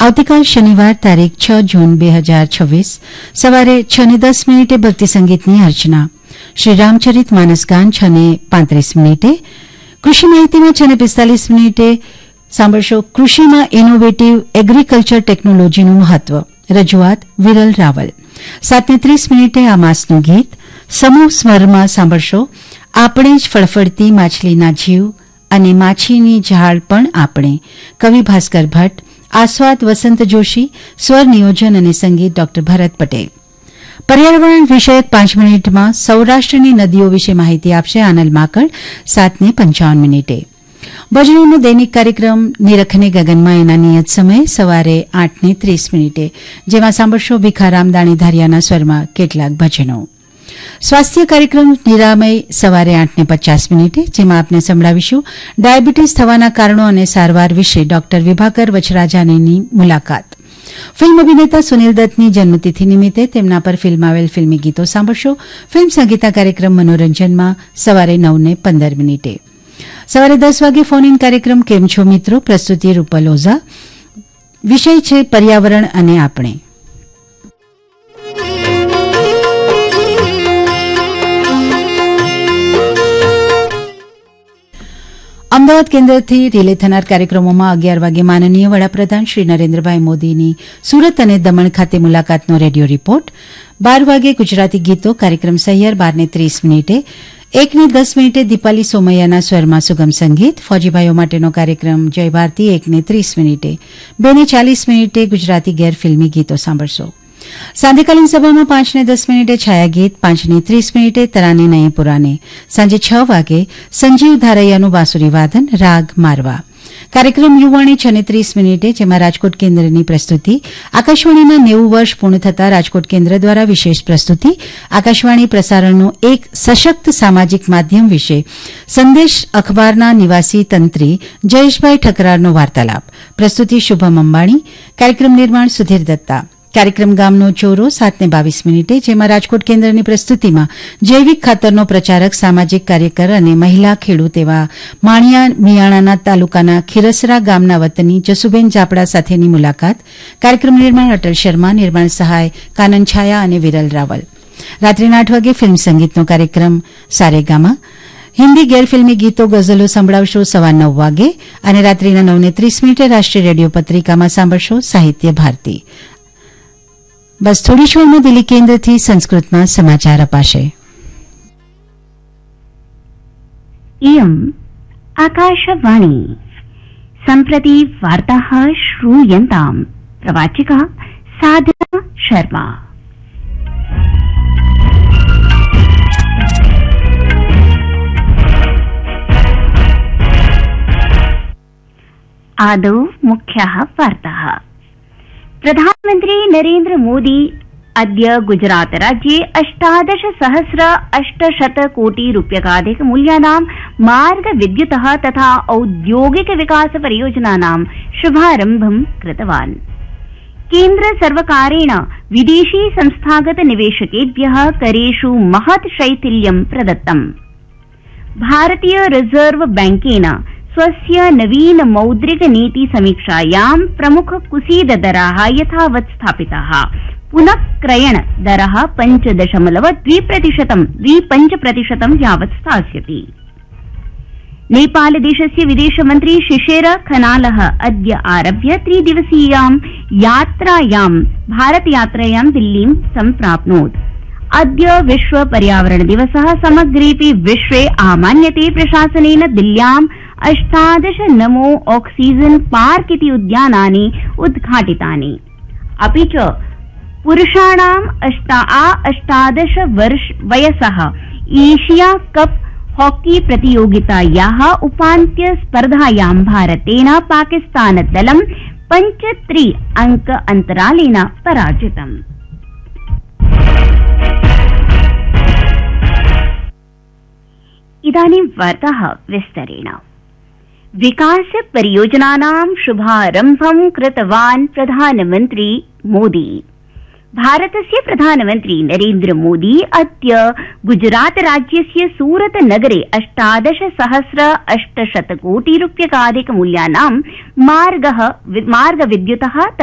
આવતીકાલ શનિવાર તારીખ 6 જૂન 2026 સવારે 6:10 ભક્તિ સંગીતની અર્ચના, શ્રી રામચરિત માનસ ગાન 6:35, કૃષિ માહિતીમાં 6:45 સાંભળશો કૃષિમાં ઇનોવેટિવ એગ્રીકલ્ચર ટેકનોલોજીનું મહત્વ, રજૂઆત વિરલ રાવલ. 7:30 આ માસનું ગીત સમૂહ સ્વરમાં સાંભળશો આપણે જ ફળફળતી માછલીના જીવ અને માછીની ઝાડ પણ આપણે, કવિ ભાસ્કર ભટ્ટ, આસ્વાદ વસંત જોશી, સ્વર નિયોજન અને સંગીત ડોક્ટર ભરત પટેલ. પર્યાવરણ વિષયક 5 મિનિટમાં સૌરાષ્ટ્રની નદીઓ વિશે માહિતી આપશે આનલ માકડ 7:55. ભજનોનો દૈનિક કાર્યક્રમ નિરખને ગગનમાં એના નિયત સમયે સવારે 8:30, જેમાં સાંભળશો ભીખારામ દાણીધારિયાના સ્વરમાં કેટલાક ભજનો. સ્વાસ્થ્ય કાર્યક્રમ નિરામય સવારે 8:50, જેમાં આપને સંભળાવીશું ડાયાબિટીસ થવાના કારણો અને સારવાર વિશે ડોક્ટર વિભાકર વચરાજાનીની મુલાકાત. ફિલ્મ અભિનેતા સુનિલ દત્તની જન્મતિથિ નિમિત્તે તેમના પર ફિલ્માવેલ ફિલ્મી ગીતો સાંભળશો. ફિલ્મ સંગીતા કાર્યક્રમ મનોરંજનમાં સવારે 9:15. સવારે 10 વાગે ફોન ઇન કાર્યક્રમ કેમ છો મિત્રો, પ્રસ્તુતિ રૂપલ ઓઝા. વિષય છે પર્યાવરણ અને આપણે. અમદાવાદ કેન્દ્રથી રિલે થનાર કાર્યક્રમોમાં 11 વાગે માનનીય વડાપ્રધાન શ્રી નરેન્દ્રભાઈ મોદીની સુરત અને દમણ ખાતે મુલાકાતનો રેડિયો રિપોર્ટ. 12 વાગે ગુજરાતી ગીતો કાર્યક્રમ સહિયર 12:30. 1:10 દીપાલી સોમૈયાના સ્વરમાં સુગમ સંગીત, ફોજીભાઈઓ માટેનો કાર્યક્રમ જય ભારતી 1:30. 2:40 ગુજરાતી ગેર ફિલ્મી ગીતો સાંભળશો. સાંધેકાલીન સભામાં 5:10 છાયા ગીત, 5:30 તરાને નયે પુરાને. સાંજે 6 વાગે સંજીવ ધારૈયાનું બાંસુરી વાદન રાગ મારવા. કાર્યક્રમ યુવાણી 6:30, જેમાં રાજકોટ કેન્દ્રની પ્રસ્તુતિ. આકાશવાણીના 90 વર્ષ પૂર્ણ થતા રાજકોટ કેન્દ્ર દ્વારા વિશેષ પ્રસ્તુતિ. આકાશવાણી પ્રસારણનું એક સશક્ત સામાજિક માધ્યમ વિશે સંદેશ અખબારના નિવાસી તંત્રી જયેશભાઈ ઠકરારનો વાર્તાલાપ. પ્રસ્તુતિ શુભમ અંબાણી. કાર્યક્રમ નિર્માણ સુધીર દત્તા. કાર્યક્રમ ગામનો ચોરો 7:22, જેમાં રાજકોટ કેન્દ્રની પ્રસ્તુતિમાં જૈવિક ખાતરનો પ્રચારક, સામાજિક કાર્યકર અને મહિલા ખેડૂત એવા માણિયા મિયાણાના તાલુકાના ખીરસરા ગામના વતની જસુબેન જાપડા સાથેની મુલાકાત. કાર્યક્રમ નિર્માણ અટલ શર્મા. નિર્માણ સહાય કાનન છાયા અને વિરલ રાવલ. રાત્રિના 8 વાગે ફિલ્મ સંગીતનો કાર્યક્રમ સારેગામા. હિન્દી ગેરફિલ્મી ગીતો ગઝલો સંભળાવશો 9:15 વાગે અને રાત્રિના 9:30 રાષ્ટ્રીય રેડિયો પત્રિકામાં સાંભળશો સાહિત્ય ભારતી. બસ થોડી ક્ષણમાં દિલ્હી કેન્દ્રથી સંસ્કૃતમાં સમાચાર અપાશે. इयम् आकाशवाणी सम्प्रति वार्ताः श्रूयन्ताम्. प्रवाचिका साधना शर्मा. आदौ मुख्याः वार्ताः. प्रधानमन्त्री नरेन्द्र मोदी अद्य गुजरात राज्ये 18,800 कोटि रूप्यकाधिक मूल्यानां मार्ग विद्युत तथा औद्योगिक विकास परियोजनानां शुभारम्भं कृतवान्. केन्द्र सर्वकारेण विदेशी संस्थागत निवेशकेभ्यः करेषु महत् शैथिल्यं प्रदत्तम्. भारतीय रिजर्व बैंकेन स्वस्य नवीन मौद्रिक नीति समीक्षायां प्रमुख कुसीद दराः यथावत् स्थापिताः. पुनः क्रयण दरः 5.25% यावत् स्थास्यति. नेपाल देशस्य विदेशमन्त्री शिशिर खनालः अद्य आरभ्य 3 दिवसीयां भारतयात्रायां दिल्लीं सम्प्राप्नोत्. अद्य विश्व पर्यावरण दिवसः. समग्रेऽपि विश्वे आमान्यते. प्रशासनेन दिल्ल्याम् 18 नमो ऑक्सीजन पार्क इति उद्यानानि उद्घाटितानि. अपि च पुरुषाणाम् 18 वर्ष वयसः एशिया कप हॉकी प्रतियोगितायाः उपान्त्य स्पर्धायां भारतेन पाकिस्तान दलं 5-3 अंक अन्तरालेन पराजितम्. इदानीं वार्ताः विस्तरेण. विकास परियोजनानां शुभारम्भं कृतवान् प्रधानमन्त्री मोदी. भारतस्य प्रधानमन्त्री नरेन्द्र मोदी अद्य गुजरात राज्यस्य सूरत नगरे 18,800 कोटि रूप्यकाधिक मूल्यानां मार्ग विद्युतः